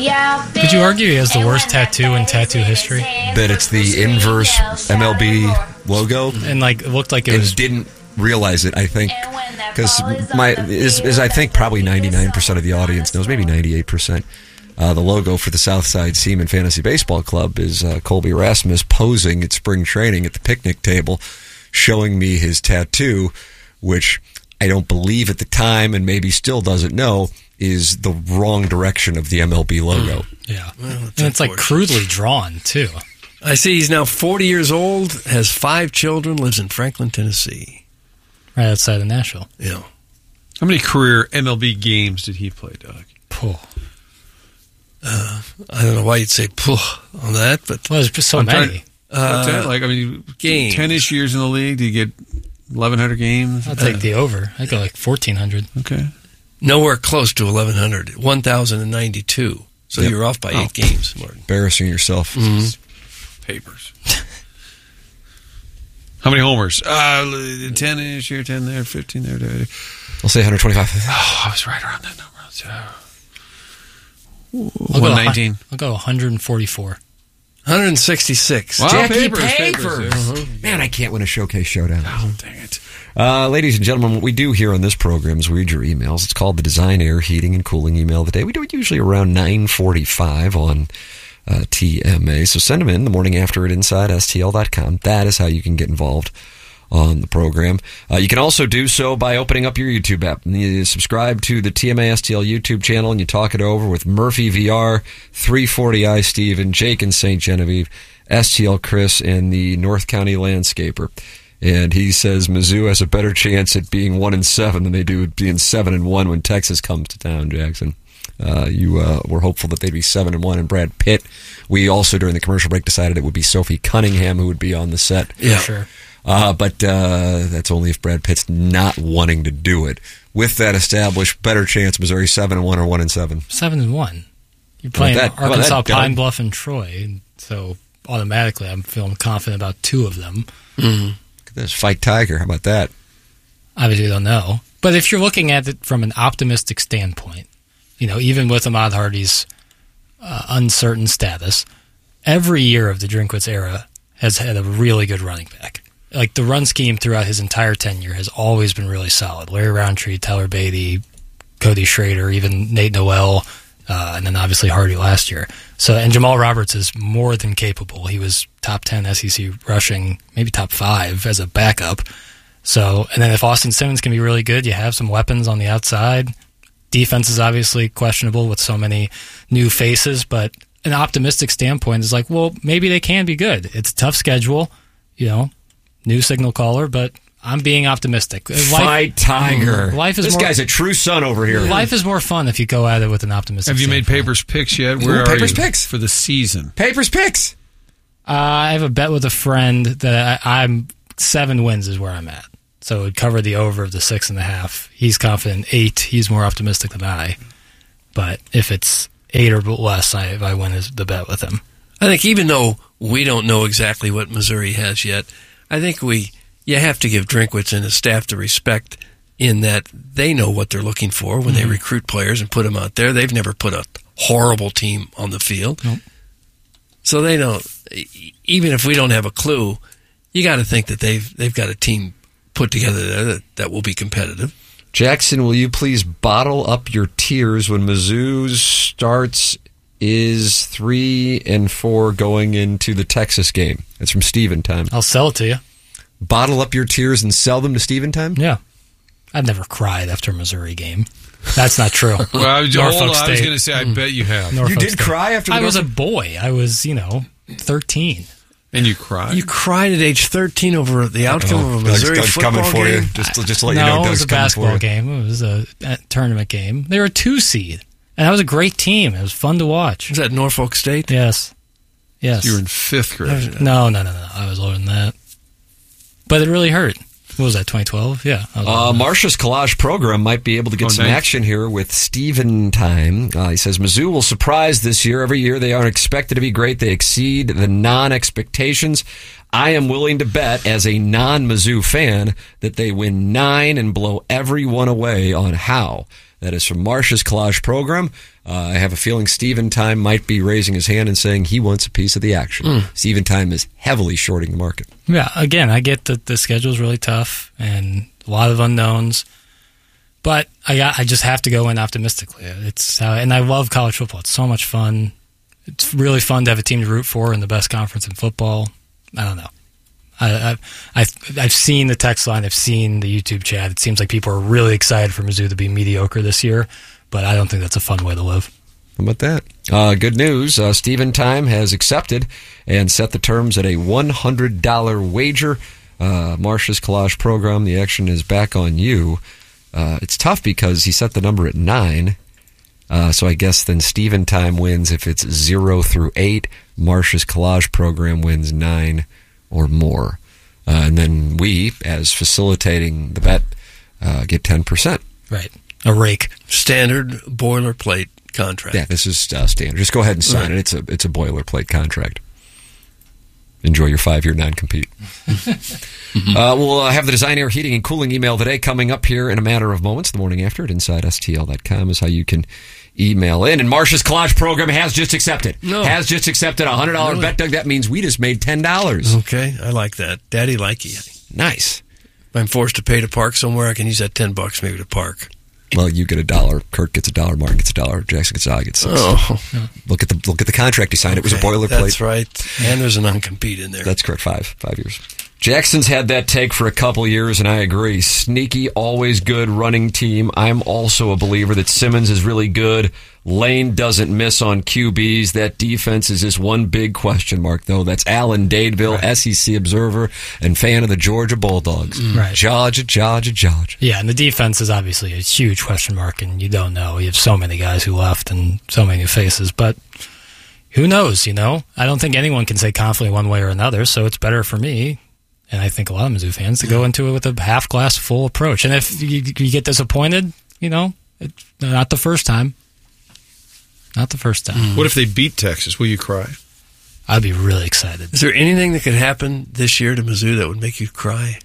Could you argue he has the worst tattoo in tattoo history? That it's the inverse MLB logo, And it looked like it and was. didn't realize it. I think because I think probably 99% of the audience knows, maybe 98%. The logo for the Southside Seaman Fantasy Baseball Club is Colby Rasmus posing at spring training at the picnic table, showing me his tattoo, which I don't believe at the time, and maybe still doesn't know, is the wrong direction of the MLB logo. Yeah. And it's crudely drawn, too. I see he's now 40 years old, has 5 children, lives in Franklin, Tennessee. Right outside of Nashville. Yeah. How many career MLB games did he play, Doug? I don't know why you'd say on that, but... Well, there's just so many. Games. 10-ish years in the league, do you get 1,100 games? I'll take the over. I go 1,400. Okay. Nowhere close to 1,100. 1,092. So you're off by 8 games, Martin. Embarrassing yourself. Papers. How many homers? 10-ish here, 10 there, 15 there. I'll say 125. Oh, I was right around that number. I'll 119. I'll go 144. 166. Wow, Jackie papers. Man, I can't win a showcase showdown. Oh, dang it. Ladies and gentlemen, what we do here on this program is we read your emails. It's called the Design, Air, Heating, and Cooling email of the day. We do it usually around 9:45 on TMA. So send them in the morning after at InsideSTL.com. That is how you can get involved on the program. You can also do so by opening up your YouTube app. You subscribe to the TMA STL YouTube channel and you talk it over with Murphy VR, 340i Steven, Jake and St. Genevieve, STL Chris, and the North County Landscaper. And he says Mizzou has a better chance at being 1-7 than they do at being 7-1 when Texas comes to town, Jackson. You were hopeful that they'd be 7-1, and Brad Pitt. We also, during the commercial break, decided it would be Sophie Cunningham who would be on the set. Yeah, sure. But that's only if Brad Pitt's not wanting to do it. With that established, better chance Missouri 7-1 or 1-7. 7-1. You're playing Arkansas, Pine Bluff, and Troy, so automatically I'm feeling confident about 2 of them. Mm-hmm. Let's fight Tiger. How about that? Obviously, don't know. But if you're looking at it from an optimistic standpoint, even with Ahmad Hardy's uncertain status, every year of the Drinkwitz era has had a really good running back. Like, the run scheme throughout his entire tenure has always been really solid. Larry Roundtree, Tyler Beatty, Cody Schrader, even Nate Noel, and then obviously Hardy last year. And Jamal Roberts is more than capable. He was top 10 SEC rushing, maybe top 5 as a backup. And then if Austin Simmons can be really good, you have some weapons on the outside. Defense is obviously questionable with so many new faces, but an optimistic standpoint is like, well, maybe they can be good. It's a tough schedule, new signal caller, but I'm being optimistic. Fight Tiger. This guy's a true son over here. Life is more fun if you go at it with an optimistic Have you standpoint. made Papers Picks yet? Where are Papers you Picks for the season? Papers Picks. I have a bet with a friend that I'm 7 wins is where I'm at. So it would cover the over of the 6.5. He's confident 8. He's more optimistic than I. But if it's 8 or less, I win the bet with him. I think even though we don't know exactly what Missouri has yet, I think you have to give Drinkwitz and his staff the respect in that they know what they're looking for when they recruit players and put them out there. They've never put a horrible team on the field. Nope. So they don't, even if we don't have a clue, you got to think that they've got a team put together there that will be competitive. Jackson, will you please bottle up your tears when Mizzou's starts is 3-4 going into the Texas game? It's from Steven Time. I'll sell it to you. Bottle up your tears and sell them to Steven Time? Yeah. I've never cried after a Missouri game. That's not true. Well, I was State. going to say, I bet you have. Norfolk You did State. cry after the I was a boy. I was, 13. And you cried? You cried at age 13 over the outcome of a Missouri Doug's football coming for game? you. Just to let you know, No, it Doug's was a coming basketball for you. game. It was a tournament game. They were a 2 seed. And that was a great team. It was fun to watch. Was that Norfolk State? Yes. You were in 5th grade. No. I was older than that. But it really hurt. What was that, 2012? Yeah. Marcia's collage program might be able to get some nice. action here with Steven Time. He says, Mizzou will surprise this year. Every year they aren't expected to be great. They exceed the non-expectations. I am willing to bet, as a non-Mizzou fan, that they win 9 and blow everyone away on how. That is from Marsh's Collage program. I have a feeling Steven Time might be raising his hand and saying he wants a piece of the action. Steven Time is heavily shorting the market. Yeah, again, I get that the schedule's really tough and a lot of unknowns, but I just have to go in optimistically. And I love college football. It's so much fun. It's really fun to have a team to root for in the best conference in football. I don't know. I've seen the text line. I've seen the YouTube chat. It seems like people are really excited for Mizzou to be mediocre this year, but I don't think that's a fun way to live. How about that? Good news. Steven Time has accepted and set the terms at a $100 wager. Marsh's Collage program, the action is back on you. It's tough because he set the number at 9. So I guess then Steven Time wins if it's 0 through 8. Marsh's Collage program wins 9 or more. And then we, as facilitating the bet, get 10%. Right. A rake. Standard boilerplate contract. Yeah, this is standard. Just go ahead and sign it. It's a boilerplate contract. Enjoy your 5-year non-compete. We'll have the Design Air Heating and Cooling email today coming up here in a matter of moments. The morning after at InsideSTL.com is how you can email in. And Marsh's Collage program has just accepted. Has just accepted a $100 bet, Doug. That means we just made $10. Okay, I like that. Daddy likey. Nice. If I'm forced to pay to park somewhere, I can use that $10 maybe to park. Well, you get $1. Kurt gets $1. Martin gets $1. Jackson gets $1. I get $6. Oh. Look at the contract he signed. It was a boilerplate. That's right. And there's a non-compete in there. That's correct. 5 years. Jackson's had that take for a couple years, and I agree. Sneaky, always good running team. I'm also a believer that Simmons is really good. Lane doesn't miss on QBs. That defense is just one big question mark, though. That's Alan Dadeville, right. SEC observer and fan of the Georgia Bulldogs. Right. Georgia. Yeah, and the defense is obviously a huge question mark, and you don't know. You have so many guys who left and so many new faces, but who knows, I don't think anyone can say confidently one way or another, so it's better for me, and I think a lot of Mizzou fans, to go into it with a half-glass full approach. And if you get disappointed, it's not the first time. Not the first time. What if they beat Texas? Will you cry? I'd be really excited. Is there anything that could happen this year to Mizzou that would make you cry?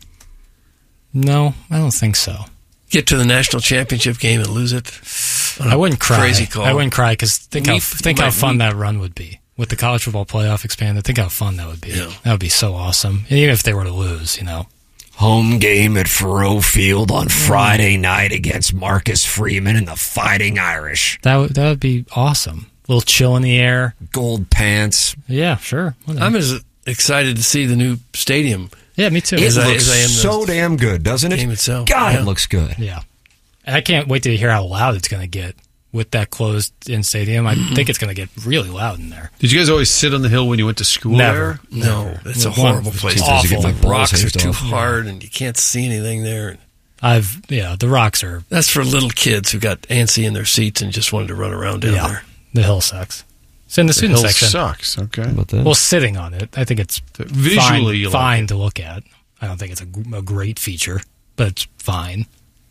No, I don't think so. Get to the national championship game and lose it? I wouldn't cry. Crazy call. I wouldn't cry because think how fun that run would be. With the college football playoff expanded, think how fun that would be. Yeah. That would be so awesome. And even if they were to lose, Home game at Faroe Field on Friday night against Marcus Freeman and the Fighting Irish. That would be awesome. A little chill in the air. Gold pants. Yeah, sure. Whatever. I'm as excited to see the new stadium. Yeah, me too. It looks so damn good, doesn't it? Game itself. God, it looks good. Yeah. And I can't wait to hear how loud it's going to get with that closed-in stadium. I think it's going to get really loud in there. Did you guys always sit on the hill when you went to school Never. there? No. It's a horrible place. It's awful. The rocks are too hard, and you can't see anything there. The rocks are... That's for little kids who got antsy in their seats and just wanted to run around down there. The hill sucks. It's in the student section. Sucks, okay. Well, sitting on it, I think it's visually fine to look at. I don't think it's a great feature, but it's fine.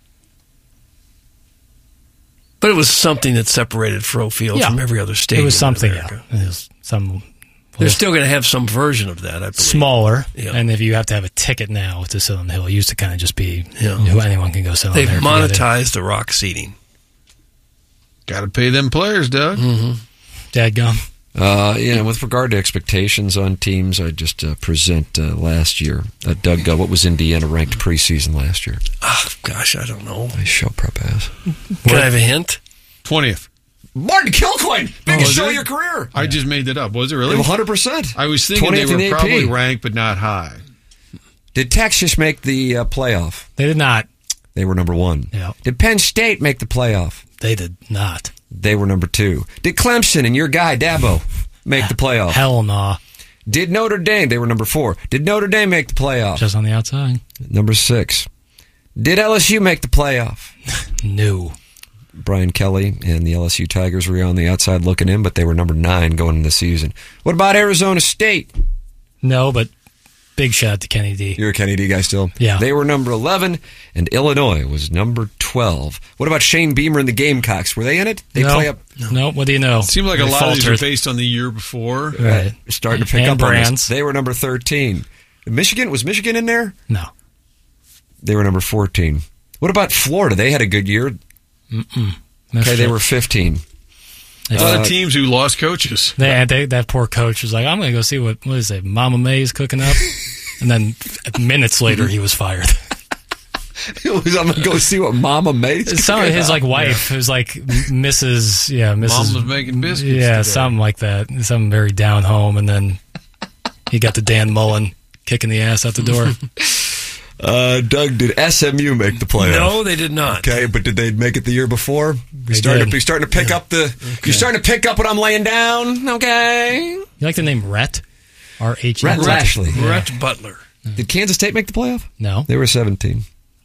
But it was something that separated Faroe Field from every other stadium. It was something, in America. It was They're still going to have some version of that, I believe. Smaller, yeah. And if you have to have a ticket now to sit on the hill, it used to kind of just be who anyone can go sit on there. They've monetized the rock seating. Got to pay them players, Doug. Mm-hmm. Dadgum. With regard to expectations on teams, I just present last year. Doug, what was Indiana ranked preseason last year? Oh, gosh, I don't know. Nice show, prep ass. Can I have a hint? 20th. Martin Kilcoyne, biggest show of your career. I just made that up. Was it really? 100%. I was thinking they were probably ranked, but not high. Did Texas make the playoff? They did not. They were number 1. Yeah. Did Penn State make the playoff? They did not. They were number 2. Did Clemson and your guy, Dabo, make the playoff? Hell no. Did Notre Dame, they were number 4. Did Notre Dame make the playoff? Just on the outside. Number 6. Did LSU make the playoff? No. Brian Kelly and the LSU Tigers were on the outside looking in, but they were number 9 going into the season. What about Arizona State? No, but big shout out to Kenny D. You're a Kenny D guy still? Yeah. They were number 11, and Illinois was number 12. What about Shane Beamer and the Gamecocks? Were they in it? They play up. No, what do you know? It seemed like a lot of these are based on the year before. Right. Starting to pick up on this. They were number 13. Was Michigan in there? No. They were number 14. What about Florida? They had a good year. Okay, they were 15. The teams who lost coaches. That poor coach was like, I'm going to go see what is it, Mama May is cooking up. And then minutes later, he was fired. I'm going to go see what Mama May is cooking His up. wife, who's like Mrs. Mom was making biscuits. Yeah, today. something like that. Something very down home. And then he got the Dan Mullen kicking the ass out the door. Doug, did SMU make the playoff? No, they did not. Okay, but did they make it the year before? You're starting to pick up You're starting to pick up what I'm laying down. Okay. You like the name Rhett? R-H. Rhett Lashley. Rhett Butler. Did Kansas State make the playoff? No. They were 17.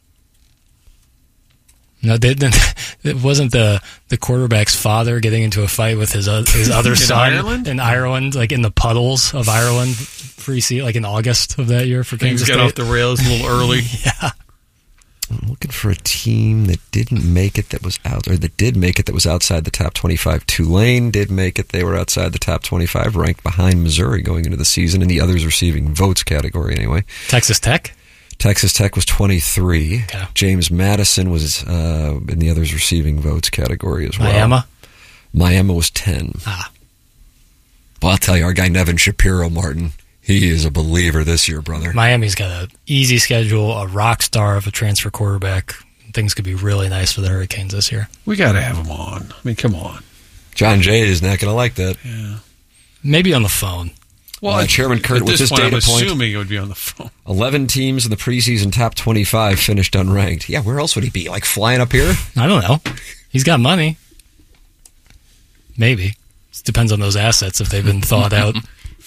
No, it wasn't the quarterback's father getting into a fight with his other son in Ireland, like in the puddles of Ireland, like in August of that year for Kansas State. Things got off the rails a little early. Yeah. I'm looking for a team that didn't make it that was out, or that did make it that was outside the top 25. Tulane did make it. They were outside the top 25, ranked behind Missouri going into the season in the others receiving votes category anyway. Texas Tech? Texas Tech was 23. Okay. James Madison was in the others receiving votes category as well. Miami was 10. Well, I'll tell you, our guy Nevin Shapiro, Martin, he is a believer this year, brother. Miami's got an easy schedule, a rock star of a transfer quarterback. Things could be really nice for the Hurricanes this year. We got to have them on. I mean, come on. John Jay is not going to like that. Yeah. Maybe on the phone. Well, Chairman Kurt, at with this his point, data I'm point, assuming it would be on the phone. 11 teams in the preseason top 25 finished unranked. Yeah, where else would he be? Like flying up here? I don't know. He's got money. Maybe. It depends on those assets if they've been thought out.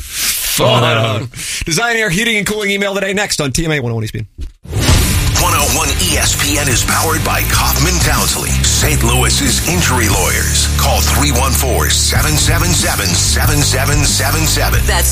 Design Air Heating and Cooling email today next on TMA 101 ESPN. 101 ESPN is powered by Kaufman Townsley, St. Louis's injury lawyers. Call 314-777-7777. That's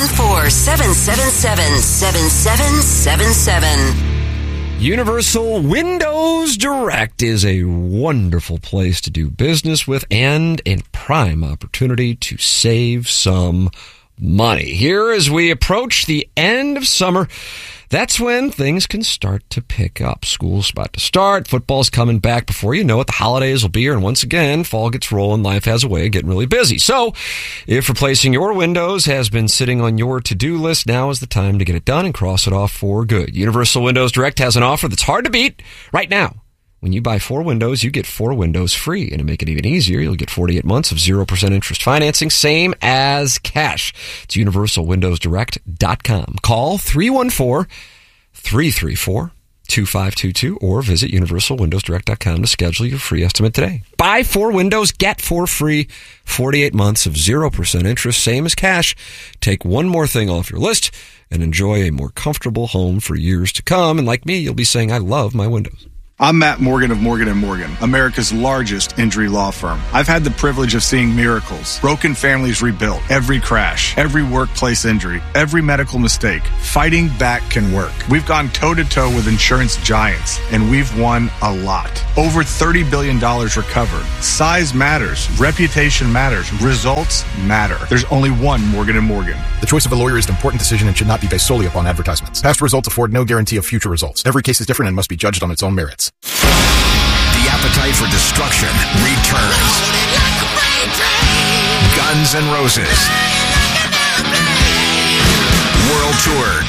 314-777-7777. Universal Windows Direct is a wonderful place to do business with and a prime opportunity to save some money. Here, as we approach the end of summer, that's when things can start to pick up. School's about to start. Football's coming back before you know it. The holidays will be here. And once again, fall gets rolling. Life has a way of getting really busy. So if replacing your windows has been sitting on your to-do list, now is the time to get it done and cross it off for good. Universal Windows Direct has an offer that's hard to beat right now. When you buy 4 windows, you get 4 windows free. And to make it even easier, you'll get 48 months of 0% interest financing, same as cash. It's universalwindowsdirect.com. Call 314-334-2522 or visit universalwindowsdirect.com to schedule your free estimate today. Buy 4 windows, get 4 free, 48 months of 0% interest, same as cash. Take one more thing off your list and enjoy a more comfortable home for years to come. And like me, you'll be saying, I love my windows. I'm Matt Morgan of Morgan & Morgan, America's largest injury law firm. I've had the privilege of seeing miracles, broken families rebuilt, every crash, every workplace injury, every medical mistake. Fighting back can work. We've gone toe-to-toe with insurance giants, and we've won a lot. Over $30 billion recovered. Size matters. Reputation matters. Results matter. There's only one Morgan & Morgan. The choice of a lawyer is an important decision and should not be based solely upon advertisements. Past results afford no guarantee of future results. Every case is different and must be judged on its own merits. The appetite for destruction returns. Guns N' Roses World Tour